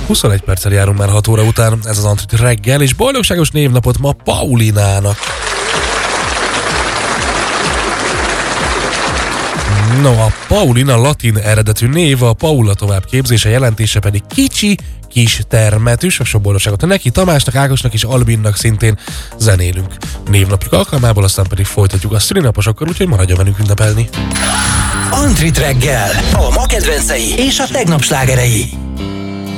21 perccel járunk már 6 óra után, ez az Antrit reggel, és boldogságos névnapot ma Paulinának. No, a Paulina latin eredetű név, a Paula továbbképzése, jelentése pedig kicsi, kis termetű, sok boldogságot neki, Tamásnak, Ákosnak és Albinnak szintén zenélünk névnapjuk alkalmából, aztán pedig folytatjuk a szülinaposokkal, úgyhogy maradjon velünk ünnepelni. Antrit reggel, a ma kedvencei és a tegnap slágerei.